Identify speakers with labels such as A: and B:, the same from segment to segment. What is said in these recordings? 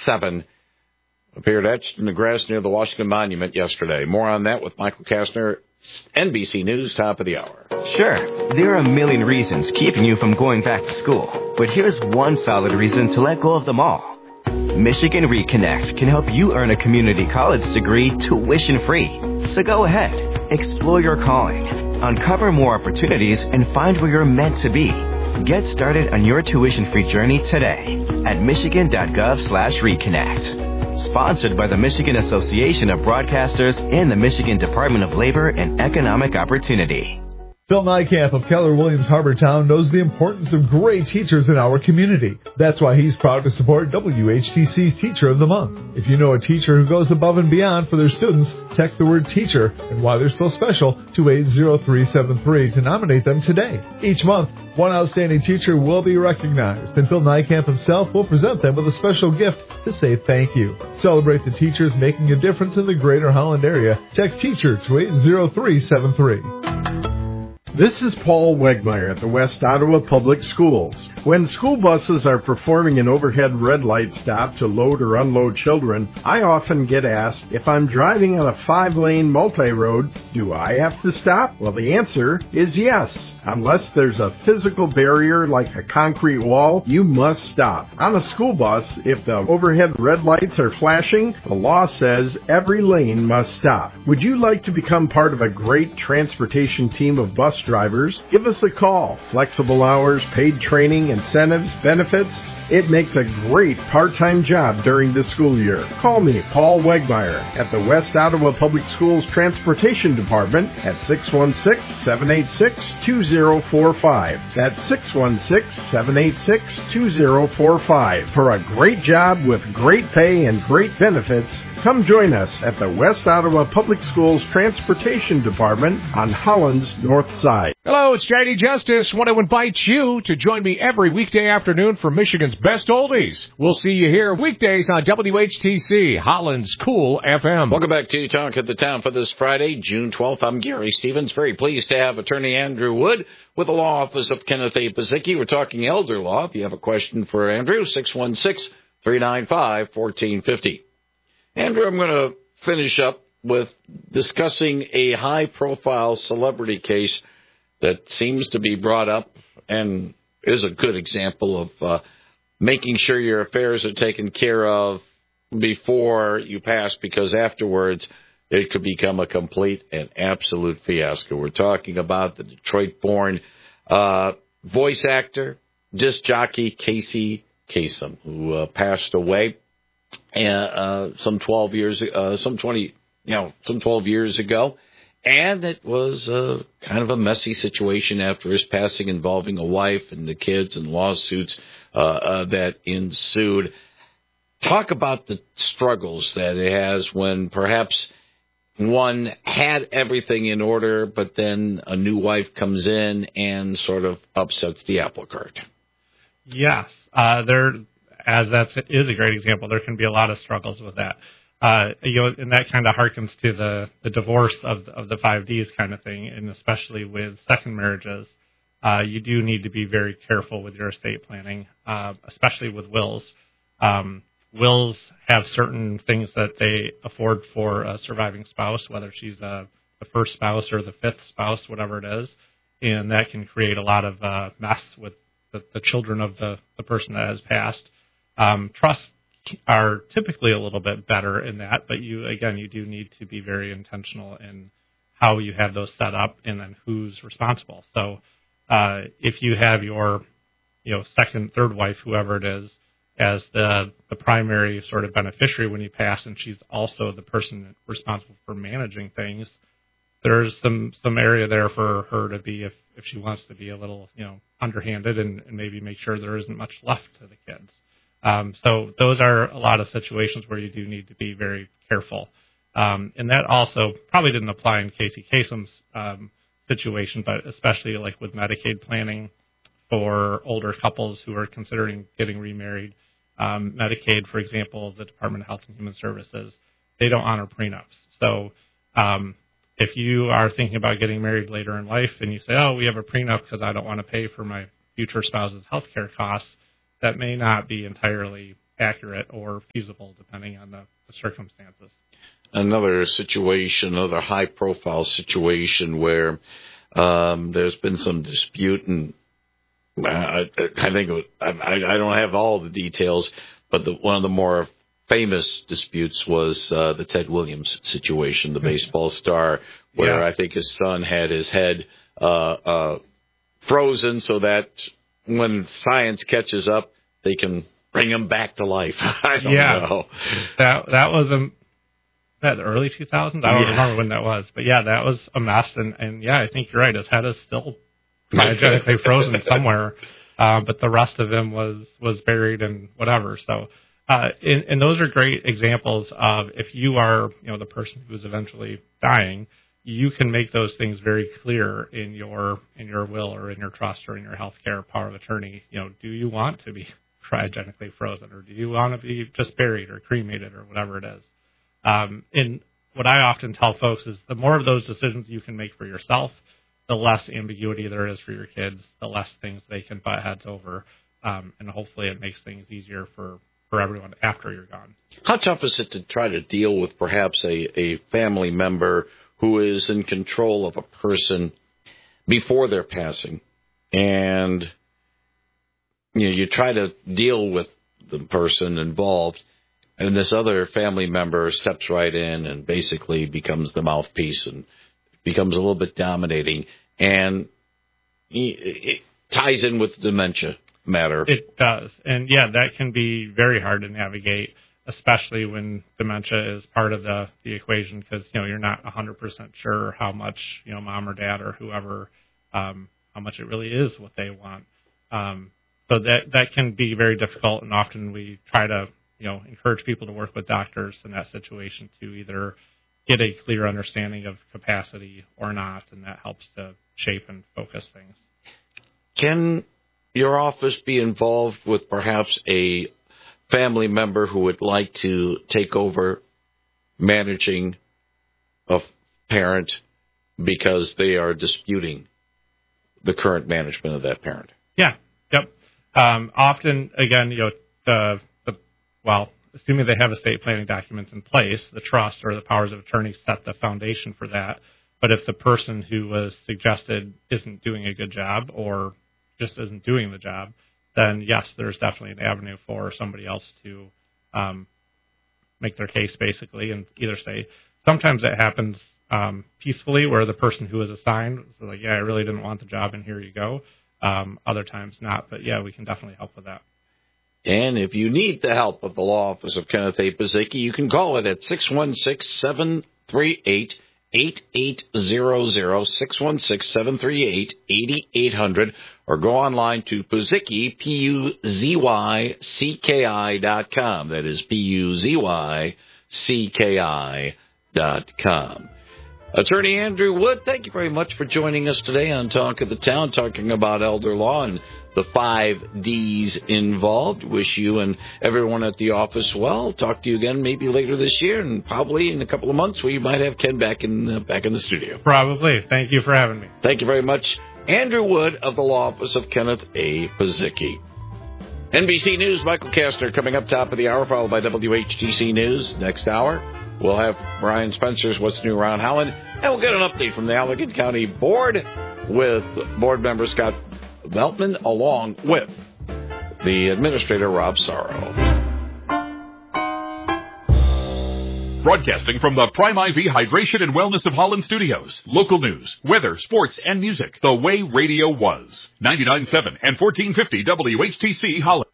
A: 7 appeared etched in the grass near the Washington Monument yesterday. More on that with Michael Kastner, NBC News, top of the hour.
B: Sure, there are a million reasons keeping you from going back to school, but here's one solid reason to let go of them all. Michigan Reconnect can help you earn a community college degree tuition-free. So go ahead, explore your calling, uncover more opportunities, and find where you're meant to be. Get started on your tuition-free journey today at michigan.gov/reconnect. Sponsored by the Michigan Association of Broadcasters and the Michigan Department of Labor and Economic Opportunity.
C: Phil Nijkamp of Keller Williams Harbortown knows the importance of great teachers in our community. That's why he's proud to support WHTC's Teacher of the Month. If you know a teacher who goes above and beyond for their students, text the word teacher and why they're so special to 80373 to nominate them today. Each month, one outstanding teacher will be recognized, and Phil Nijkamp himself will present them with a special gift to say thank you. Celebrate the teachers making a difference in the greater Holland area. Text teacher to 80373.
D: This is Paul Wegmeyer at the West Ottawa Public Schools. When school buses are performing an overhead red light stop to load or unload children, I often get asked, if I'm driving on a 5-lane multi-road, do I have to stop? Well, the answer is yes. Unless there's a physical barrier like a concrete wall, you must stop. On a school bus, if the overhead red lights are flashing, the law says every lane must stop. Would you like to become part of a great transportation team of bus drivers? Give us a call. Flexible hours, paid training, incentives, benefits. It makes a great part-time job during the school year. Call me, Paul Wegmeyer, at the West Ottawa Public Schools Transportation Department at 616-786-2045. That's 616-786-2045. For a great job with great pay and great benefits, come join us at the West Ottawa Public Schools Transportation Department on Holland's North Side.
E: Hello, it's J.D. Justice. Want to invite you to join me every weekday afternoon for Michigan's Best Oldies. We'll see you here weekdays on WHTC, Holland's Cool FM.
A: Welcome back to Talk of the Town for this Friday, June 12th. I'm Gary Stevens. Very pleased to have Attorney Andrew Wood with the Law Office of Kenneth A. Pazicki. We're talking elder law. If you have a question for Andrew, 616-395-1450. Andrew, I'm going to finish up with discussing a high-profile celebrity case that seems to be brought up and is a good example of making sure your affairs are taken care of before you pass, because afterwards it could become a complete and absolute fiasco. We're talking about the Detroit-born voice actor, disc jockey Casey Kasem, who passed away some 12 years ago. And it was kind of a messy situation after his passing, involving a wife and the kids and lawsuits that ensued. Talk about the struggles that it has when perhaps one had everything in order, but then a new wife comes in and sort of upsets the apple cart.
F: Yes, as that is a great example. There can be a lot of struggles with that. And that kind of harkens to the divorce of the 5Ds kind of thing, and especially with second marriages, you do need to be very careful with your estate planning, especially with wills. Wills have certain things that they afford for a surviving spouse, whether she's the first spouse or the fifth spouse, whatever it is, and that can create a lot of mess with the children of the person that has passed. Trusts are typically a little bit better in that, but you do need to be very intentional in how you have those set up and then who's responsible. So if you have your second, third wife, whoever it is, as the primary sort of beneficiary when you pass, and she's also the person responsible for managing things, there's some area there for her to be, if she wants to be a little underhanded and maybe make sure there isn't much left to the kids. So those are a lot of situations where you do need to be very careful. And that also probably didn't apply in Casey Kasem's situation, but especially like with Medicaid planning for older couples who are considering getting remarried. Medicaid, for example, the Department of Health and Human Services, they don't honor prenups. So if you are thinking about getting married later in life and you say, oh, we have a prenup because I don't want to pay for my future spouse's health care costs, that may not be entirely accurate or feasible depending on the circumstances.
A: Another situation, another high-profile situation where there's been some dispute, and I think I don't have all the details, but one of the more famous disputes was the Ted Williams situation, the baseball star, where I think his son had his head frozen so that when science catches up, they can bring him back to life. I don't know.
F: That was the early 2000s? I don't remember when that was. But, that was a mess. And I think you're right. His head is still cryogenically frozen somewhere. But the rest of him was buried and whatever. So, and those are great examples of if you are, the person who's eventually dying, you can make those things very clear in your will or in your trust or in your healthcare power of attorney. Do you want to be cryogenically frozen, or do you want to be just buried or cremated or whatever it is? And what I often tell folks is the more of those decisions you can make for yourself, the less ambiguity there is for your kids, the less things they can butt heads over, and hopefully it makes things easier for everyone after you're gone.
A: How tough is it to try to deal with perhaps a family member who is in control of a person before their passing, and you try to deal with the person involved, and this other family member steps right in and basically becomes the mouthpiece and becomes a little bit dominating, and it ties in with the dementia matter.
F: It does. And, that can be very hard to navigate, especially when dementia is part of the equation because, you're not 100% sure how much, mom or dad or whoever, how much it really is what they want. So that can be very difficult, and often we try to encourage people to work with doctors in that situation to either get a clear understanding of capacity or not, and that helps to shape and focus things.
A: Can your office be involved with perhaps a family member who would like to take over managing a parent because they are disputing the current management of that parent?
F: Yeah, yep. Often, again, assuming they have estate planning documents in place, the trust or the powers of attorney set the foundation for that. But if the person who was suggested isn't doing a good job or just isn't doing the job, then yes, there's definitely an avenue for somebody else to make their case basically and either say, sometimes it happens peacefully where the person who is assigned is like, I really didn't want the job and here you go. Other times not, but we can definitely help with that.
A: And if you need the help of the law office of Kenneth A. Pazicki, you can call it at 616-738-8800, 616-738-8800, or go online to Puzicki, PUZYCKI.com. That is PUZYCKI.com. Attorney Andrew Wood, thank you very much for joining us today on Talk of the Town, talking about elder law and the 5 Ds involved. Wish you and everyone at the office well. Talk to you again maybe later this year, and probably in a couple of months we might have Ken back in the studio.
F: Probably. Thank you for having me.
A: Thank you very much. Andrew Wood of the law office of Kenneth A. Pazicki. NBC News, Michael Kastner coming up top of the hour, followed by WHTC News. Next hour, we'll have Brian Spencer's What's New Around Holland, and we'll get an update from the Allegan County Board with board member Scott Veltman, along with the administrator, Rob Sorrow.
G: Broadcasting from the Prime IV Hydration and Wellness of Holland Studios. Local news, weather, sports, and music. The way radio was. 99.7 and 1450 WHTC Holland.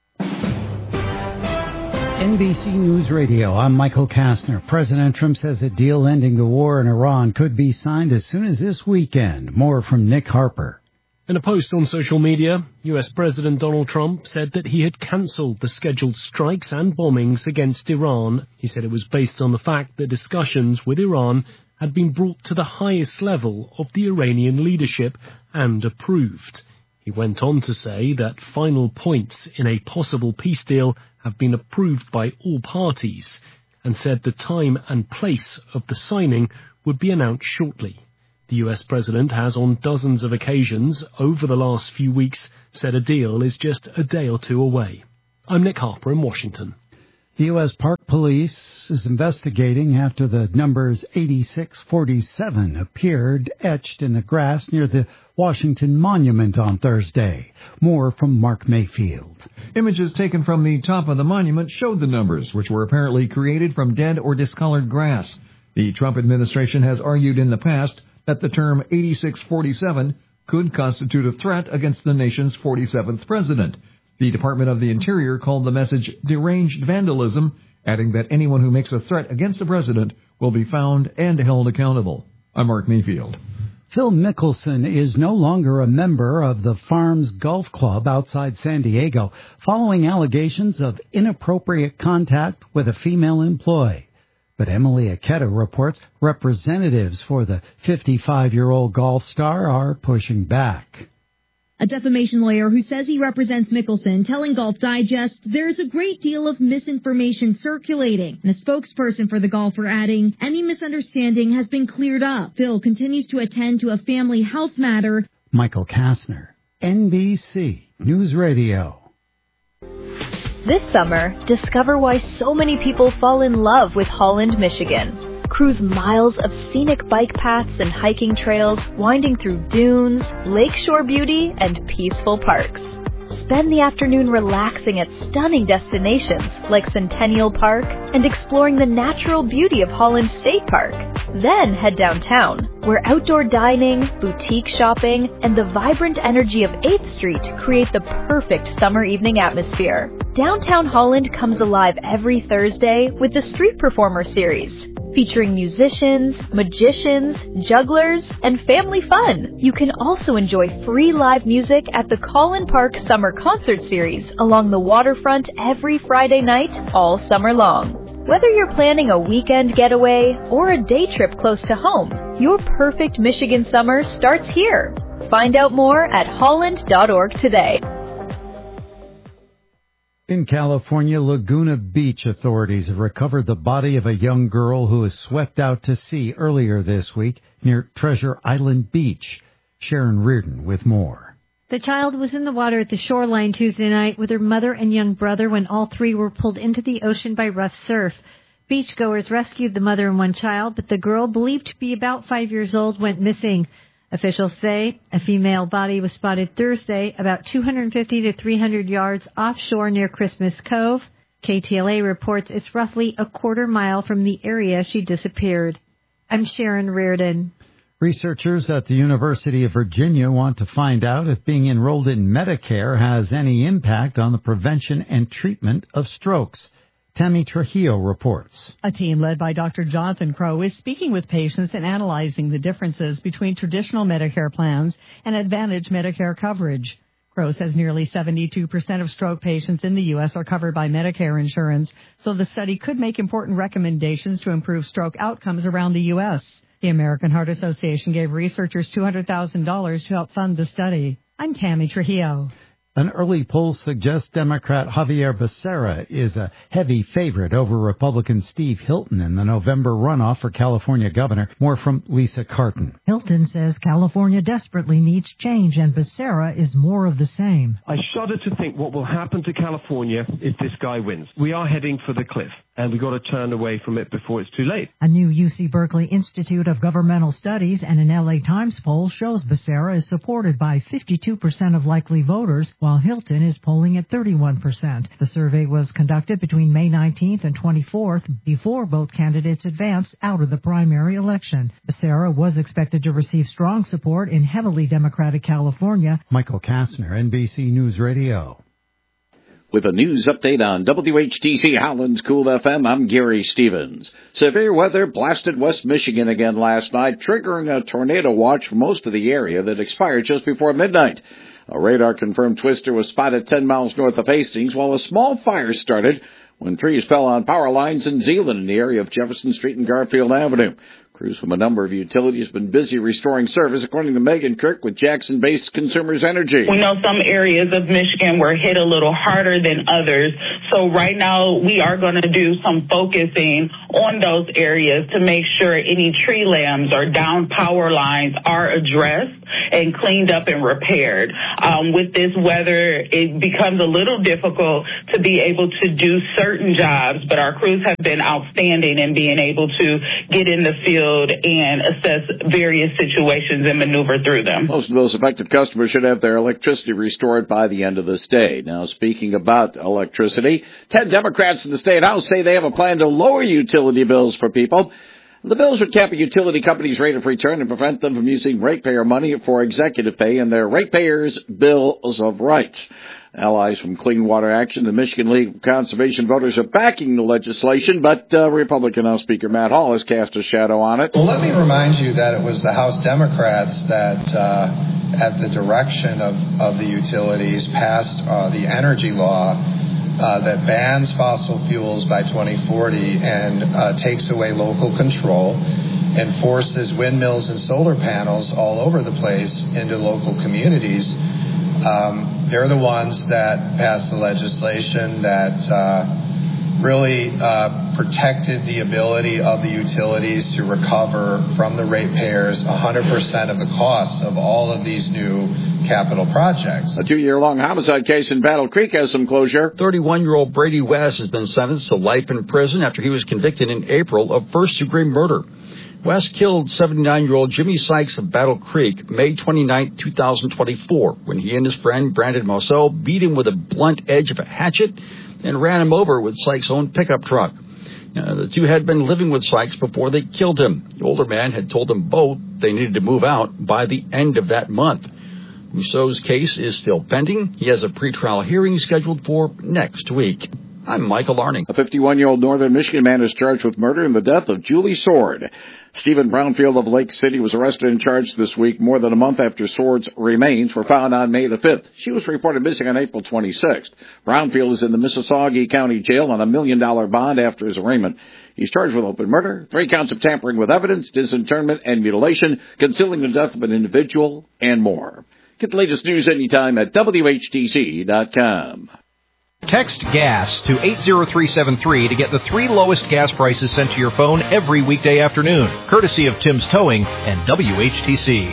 H: NBC News Radio, I'm Michael Kastner. President Trump says a deal ending the war in Iran could be signed as soon as this weekend. More from Nick Harper.
I: In a post on social media, U.S. President Donald Trump said that he had cancelled the scheduled strikes and bombings against Iran. He said it was based on the fact that discussions with Iran had been brought to the highest level of the Iranian leadership and approved. He went on to say that final points in a possible peace deal have been approved by all parties, and said the time and place of the signing would be announced shortly. The U.S. president has on dozens of occasions over the last few weeks said a deal is just a day or two away. I'm Nick Harper in Washington.
H: The U.S. Park Police is investigating after the numbers 8647 appeared etched in the grass near the Washington Monument on Thursday. More from Mark Mayfield.
J: Images taken from the top of the monument showed the numbers, which were apparently created from dead or discolored grass. The Trump administration has argued in the past that the term 8647 could constitute a threat against the nation's 47th president. The Department of the Interior called the message deranged vandalism, adding that anyone who makes a threat against the president will be found and held accountable. I'm Mark Mayfield.
H: Phil Mickelson is no longer a member of the Farms Golf Club outside San Diego following allegations of inappropriate contact with a female employee. But Emily Aketa reports representatives for the 55-year-old golf star are pushing back.
K: A defamation lawyer who says he represents Mickelson telling Golf Digest there's a great deal of misinformation circulating, and a spokesperson for the golfer adding any misunderstanding has been cleared up. Phil continues to attend to a family health matter.
H: Michael Kastner, NBC News Radio.
L: This summer, discover why so many people fall in love with Holland, Michigan. Cruise miles of scenic bike paths and hiking trails, winding through dunes, lakeshore beauty, and peaceful parks. Spend the afternoon relaxing at stunning destinations like Centennial Park and exploring the natural beauty of Holland State Park. Then head downtown, where outdoor dining, boutique shopping, and the vibrant energy of 8th Street create the perfect summer evening atmosphere. Downtown Holland comes alive every Thursday with the Street Performer Series, featuring musicians, magicians, jugglers, and family fun. You can also enjoy free live music at the Collin Park Summer Concert Series along the waterfront every Friday night all summer long. Whether you're planning a weekend getaway or a day trip close to home, your perfect Michigan summer starts here. Find out more at holland.org today.
H: In California, Laguna Beach authorities have recovered the body of a young girl who was swept out to sea earlier this week near Treasure Island Beach. Sharon Reardon with more.
M: The child was in the water at the shoreline Tuesday night with her mother and young brother when all three were pulled into the ocean by rough surf. Beachgoers rescued the mother and one child, but the girl, believed to be about 5 years old, went missing. Officials say a female body was spotted Thursday about 250 to 300 yards offshore near Christmas Cove. KTLA reports it's roughly a quarter mile from the area she disappeared. I'm Sharon Reardon.
H: Researchers at the University of Virginia want to find out if being enrolled in Medicare has any impact on the prevention and treatment of strokes. Tammy Trujillo reports.
N: A team led by Dr. Jonathan Crow is speaking with patients and analyzing the differences between traditional Medicare plans and Advantage Medicare coverage. Crow says nearly 72% of stroke patients in the U.S. are covered by Medicare insurance, so the study could make important recommendations to improve stroke outcomes around the U.S. The American Heart Association gave researchers $200,000 to help fund the study. I'm Tammy Trujillo.
H: An early poll suggests Democrat Javier Becerra is a heavy favorite over Republican Steve Hilton in the November runoff for California governor. More from Lisa Carton.
O: Hilton says California desperately needs change, and Becerra is more of the same.
P: I shudder to think what will happen to California if this guy wins. We are heading for the cliff, and we've got to turn away from it before it's too late.
O: A new UC Berkeley Institute of Governmental Studies and an LA Times poll shows Becerra is supported by 52% of likely voters, while Hilton is polling at 31%. The survey was conducted between May 19th and 24th before both candidates advanced out of the primary election. Becerra was expected to receive strong support in heavily Democratic California.
H: Michael Kastner, NBC News Radio.
A: With a news update on WHTC Howland's Cool FM, I'm Gary Stevens. Severe weather blasted West Michigan again last night, triggering a tornado watch for most of the area that expired just before midnight. A radar-confirmed twister was spotted 10 miles north of Hastings, while a small fire started when trees fell on power lines in Zeeland in the area of Jefferson Street and Garfield Avenue. Crews from a number of utilities have been busy restoring service, according to Megan Kirk with Jackson-based Consumers Energy.
Q: We know some areas of Michigan were hit a little harder than others, So right now we are going to do some focusing on those areas to make sure any tree limbs or down power lines are addressed and cleaned up and repaired. With this weather, it becomes a little difficult to be able to do certain jobs, but our crews have been outstanding in being able to get in the field and assess various situations and maneuver through them.
A: Most of those affected customers should have their electricity restored by the end of this day. Now, speaking about electricity, 10 Democrats in the State House say they have a plan to lower utility bills for people. The bills would cap a utility company's rate of return and prevent them from using ratepayer money for executive pay and their ratepayers' bills of rights. Allies from Clean Water Action, the Michigan League of Conservation Voters are backing the legislation, but Republican House Speaker Matt Hall has cast a shadow on it.
R: Well, let me remind you that it was the House Democrats that, at the direction of the utilities, passed the energy law that bans fossil fuels by 2040 and takes away local control and forces windmills and solar panels all over the place into local communities. They're the ones that passed the legislation that really protected the ability of the utilities to recover from the ratepayers 100% of the costs of all of these new capital projects.
A: A 2-year-long homicide case in Battle Creek has some closure.
S: 31-year-old Brady West has been sentenced to life in prison after he was convicted in April of first-degree murder. West killed 79-year-old Jimmy Sykes of Battle Creek May 29, 2024, when he and his friend Brandon Marceau beat him with a blunt edge of a hatchet and ran him over with Sykes' own pickup truck. The two had been living with Sykes before they killed him. The older man had told them both they needed to move out by the end of that month. Marceau's case is still pending. He has a pretrial hearing scheduled for next week. I'm Michael Arning.
A: A 51-year-old northern Michigan man is charged with murder in the death of Julie Sword. Stephen Brownfield of Lake City was arrested and charged this week more than a month after Sword's remains were found on May the 5th. She was reported missing on April 26th. Brownfield is in the Mississauga County Jail on $1 million bond after his arraignment. He's charged with open murder, 3 counts of tampering with evidence, disinterment and mutilation, concealing the death of an individual, and more. Get the latest news anytime at WHTC.com.
T: Text GAS to 80373 to get the 3 lowest gas prices sent to your phone every weekday afternoon, courtesy of Tim's Towing and WHTC.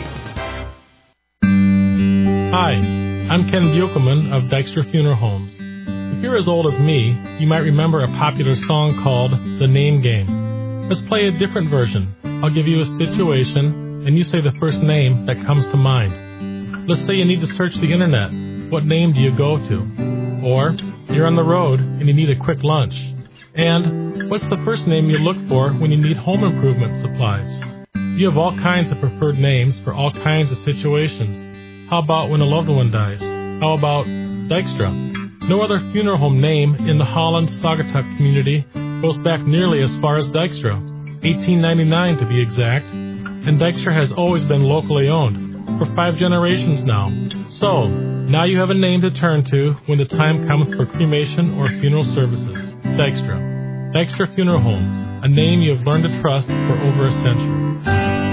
U: Hi, I'm Ken Buchelman of Dykstra Funeral Homes. If you're as old as me, you might remember a popular song called The Name Game. Let's play a different version. I'll give you a situation, and you say the first name that comes to mind. Let's say you need to search the internet. What name do you go to? Or you're on the road and you need a quick lunch. And what's the first name you look for when you need home improvement supplies? You have all kinds of preferred names for all kinds of situations. How about when a loved one dies? How about Dykstra? No other funeral home name in the Holland-Saugatuck community goes back nearly as far as Dykstra, 1899 to be exact. And Dykstra has always been locally owned, for 5 generations now. So, now you have a name to turn to when the time comes for cremation or funeral services. Dykstra. Dykstra Funeral Homes, a name you have learned to trust for over a century.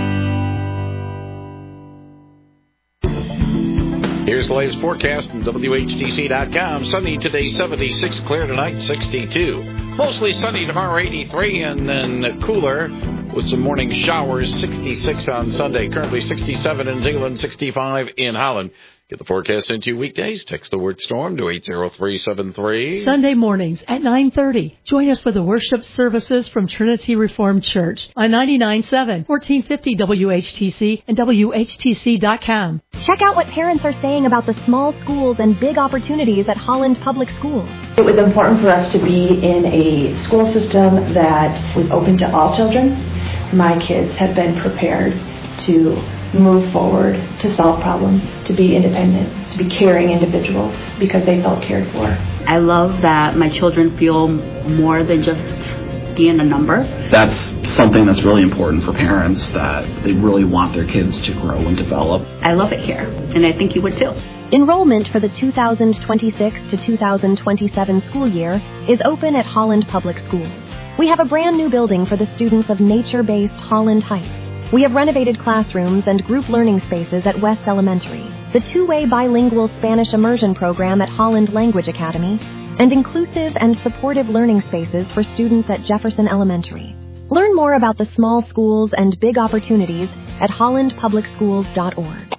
A: Here's the latest forecast from WHTC.com. Sunny today, 76. Clear tonight, 62. Mostly sunny tomorrow, 83. And then cooler with some morning showers, 66 on Sunday. Currently 67 in Zeeland, 65 in Holland. Get the forecast into you weekdays. Text the word storm to 80373.
V: Sunday mornings at 9:30. Join us for the worship services from Trinity Reformed Church on 99.7, 1450 WHTC and WHTC.com.
W: Check out what parents are saying about the small schools and big opportunities at Holland Public Schools.
X: It was important for us to be in a school system that was open to all children. My kids have been prepared to move forward, to solve problems, to be independent, to be caring individuals because they felt cared for.
Y: I love that my children feel more than just being a number.
Z: That's something that's really important for parents, that they really want their kids to grow and develop.
Y: I love it here, and I think you would too.
W: Enrollment for the 2026 to 2027 school year is open at Holland Public Schools. We have a brand new building for the students of nature-based Holland Heights. We have renovated classrooms and group learning spaces at West Elementary, the 2-way bilingual Spanish immersion program at Holland Language Academy, and inclusive and supportive learning spaces for students at Jefferson Elementary. Learn more about the small schools and big opportunities at hollandpublicschools.org.